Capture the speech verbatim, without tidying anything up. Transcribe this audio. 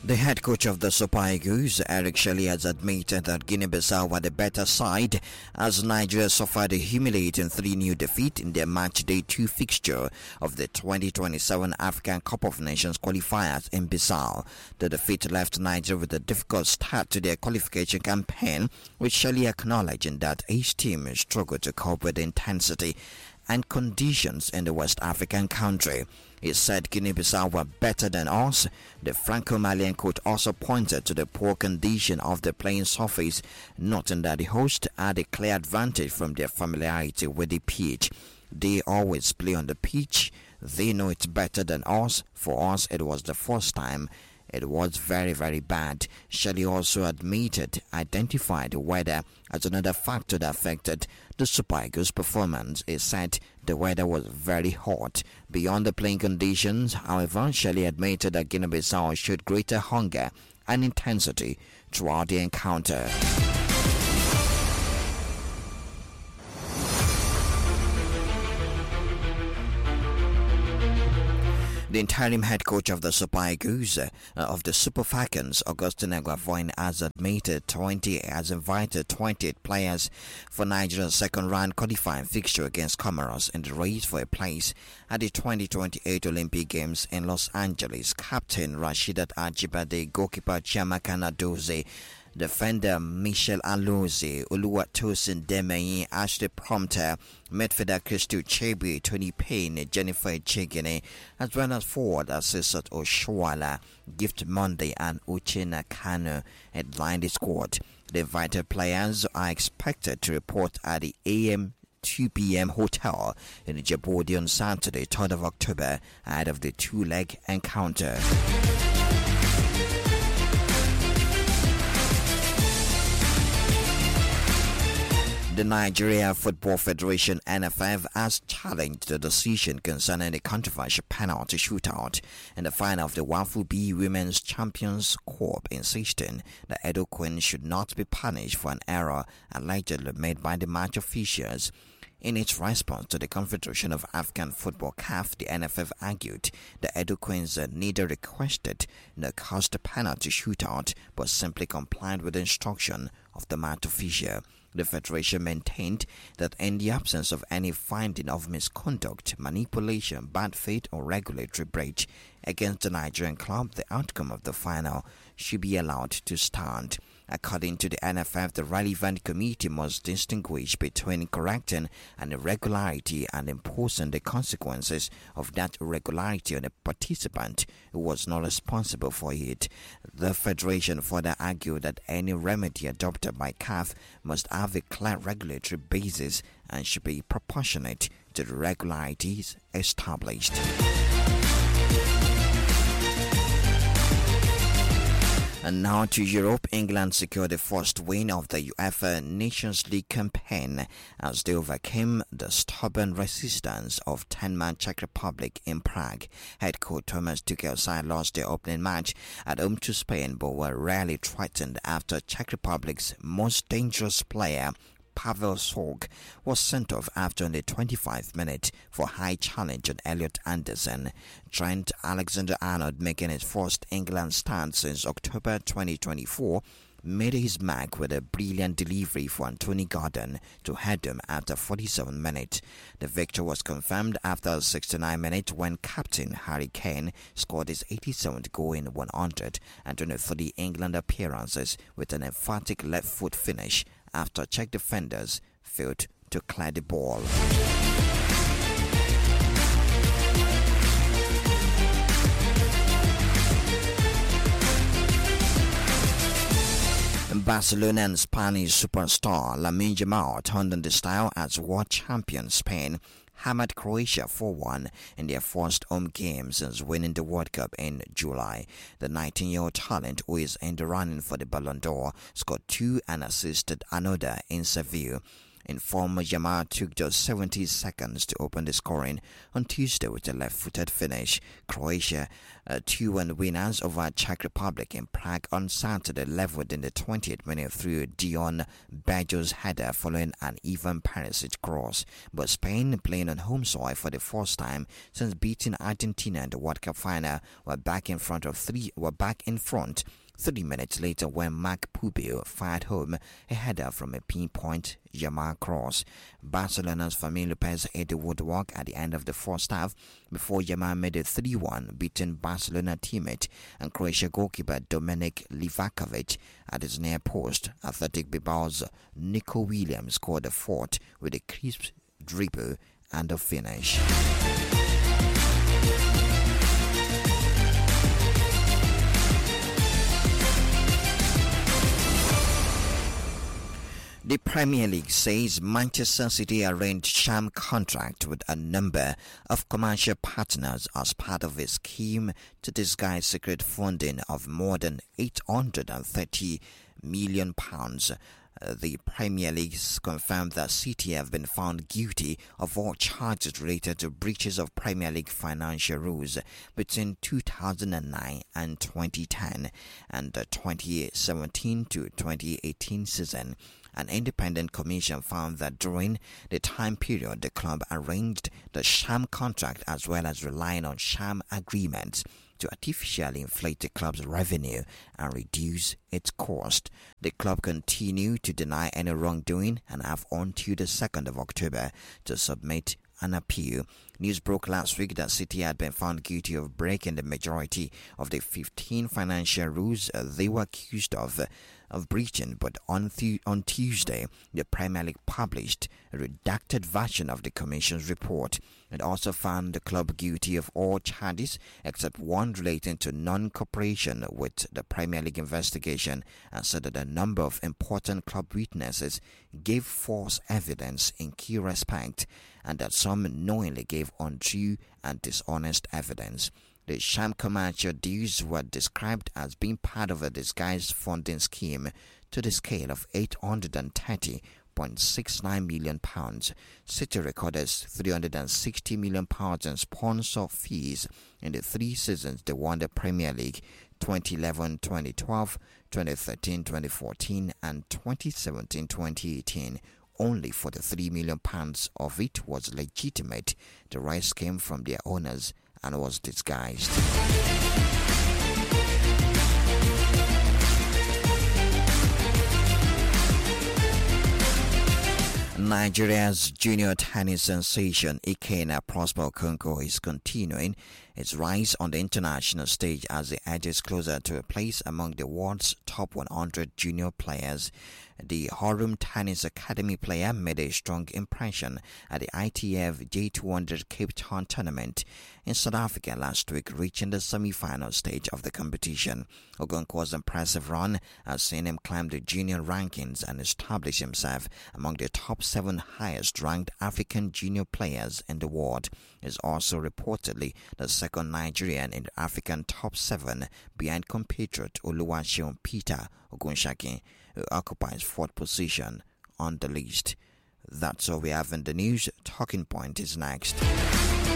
The head coach of the Super Eagles, Eric Shelley, has admitted that Guinea-Bissau were the better side as Nigeria suffered a humiliating three nil defeat in their match day two fixture of the twenty twenty-seven African Cup of Nations qualifiers in Bissau. The defeat left Nigeria with a difficult start to their qualification campaign, with Shelley acknowledging that his team struggled to cope with the intensity and conditions in the West African country. He said Guinea-Bissau were better than us. The Franco-Malian coach also pointed to the poor condition of the playing surface, noting that the host had a clear advantage from their familiarity with the pitch. They always play on the pitch. They know it better than us. For us, it was the first time. It was very, very bad. Shelley also admitted, identified weather as another factor that affected the Super Eagles' performance. He said the weather was very hot. Beyond the playing conditions, however, Shelley admitted that Guinea-Bissau showed greater hunger and intensity throughout the encounter. The interim head coach of the Super Eagles uh, of the Super Falcons, Augustine Eguavoin, has admitted twenty has invited twenty-eight players for Nigeria's second round qualifying fixture against Comoros in the race for a place at the twenty twenty-eight Olympic Games in Los Angeles. Captain Rasheedat Ajibade, goalkeeper Chiamaka Nadozie, defender Michel Alozie, Oluwatosin Demeyi, Ashley Prompter, midfielder Christy Chebi, Tony Payne, Jennifer Chigine, as well as forward assistant Oshuala, Gift Monday, and Uchenna Kanu headlined the squad. The invited players are expected to report at the A M two p.m. hotel in Djibouti on Saturday, third of October, ahead of the two-leg encounter. The Nigeria Football Federation (N F F) has challenged the decision concerning the controversial penalty shootout in the final of the Wafu B Women's Champions Cup, insisting that Edo Queen should not be punished for an error allegedly made by the match officials. In its response to the Confederation of African Football (C A F), the N F F argued the Edo Queens neither requested nor caused the penalty shootout, but simply complied with the instruction of the match official. The Federation maintained that in the absence of any finding of misconduct, manipulation, bad faith, or regulatory breach against the Nigerian club, the outcome of the final should be allowed to stand. According to the N F F, the relevant committee must distinguish between correcting an irregularity and imposing the consequences of that irregularity on a participant who was not responsible for it. The Federation further argued that any remedy adopted by C A F must have a clear regulatory basis and should be proportionate to the regularities established. And now to Europe. England secured the first win of the UEFA Nations League campaign as they overcame the stubborn resistance of ten-man Czech Republic in Prague. Head coach Thomas Tuchel's side lost their opening match at home to Spain, but were rarely threatened after Czech Republic's most dangerous player, Pavel Sorg, was sent off after only twenty-five minutes for high challenge on Elliot Anderson. Trent Alexander-Arnold, making his first England start since October twenty twenty-four, made his mark with a brilliant delivery for Anthony Gordon to head him after forty-seven minutes. The victory was confirmed after sixty-nine minutes when captain Harry Kane scored his eighty-seventh goal in one hundred twenty-three England appearances with an emphatic left foot finish after Czech defenders failed to clear the ball. Barcelona and Spanish superstar Lamine Yamal turned on the style as world champion Spain hammered Croatia four one in their first home game since winning the World Cup in July. The nineteen-year-old talent, who is in the running for the Ballon d'Or, scored two and assisted another in Seville. In form, Yamal took just seventy seconds to open the scoring on Tuesday with a left-footed finish. Croatia, uh, two one winners over Czech Republic in Prague on Saturday, leveled in the twentieth minute through Dion Bajo's header following an Ivan Perisic cross. But Spain, playing on home soil for the first time since beating Argentina in the World Cup final, were back in front of three. Were back in front. Three minutes later, when Marc Pubio fired home a header from a pinpoint Yamal cross. Barcelona's Fermin Lopez hit the woodwork at the end of the first half before Yamal made it three one, beating Barcelona teammate and Croatia goalkeeper Dominik Livakovic at his near post. Athletic Bilbao's Nico Williams scored the fourth with a crisp dribble and a finish. The Premier League says Manchester City arranged sham contract with a number of commercial partners as part of a scheme to disguise secret funding of more than eight hundred thirty million pounds. Uh, the Premier League confirmed that City have been found guilty of all charges related to breaches of Premier League financial rules between two thousand nine and twenty ten and the twenty seventeen to twenty eighteen season. An independent commission found that during the time period the club arranged the sham contract as well as relying on sham agreements to artificially inflate the club's revenue and reduce its cost. The club continued to deny any wrongdoing and have until the second of October to submit an appeal. News broke last week that City had been found guilty of breaking the majority of the fifteen financial rules uh, they were accused of uh, of breaching, but on, th- on Tuesday, the Premier League published a redacted version of the Commission's report. It also found the club guilty of all charges except one relating to non-cooperation with the Premier League investigation, and said that a number of important club witnesses gave false evidence in key respect, and that some knowingly gave untrue and dishonest evidence. The sham commercial deals were described as being part of a disguised funding scheme to the scale of eight hundred thirty point six nine million pounds. City recorded three hundred sixty million pounds in sponsor fees in the three seasons they won the Premier League: twenty eleven twenty twelve, twenty thirteen twenty fourteen, and twenty seventeen twenty eighteen. Only forty-three million pounds of it was legitimate. The rest came from their owners and was disguised. Nigeria's junior tennis sensation Ikenna Prosper Okonkwo is continuing its rise on the international stage as it edges closer to a place among the world's top one hundred junior players. The Horum Tennis Academy player made a strong impression at the I T F J two hundred Cape Town tournament in South Africa last week, reaching the semi-final stage of the competition. Okonkwo's impressive run has seen him climb the junior rankings and establish himself among the top seven highest-ranked African junior players in the world. He is also reportedly the second Nigerian in the African top seven, behind compatriot Oluwaseun Peter Ogunshaki, who occupies fourth position on the list. That's all we have in the news. Talking Point is next.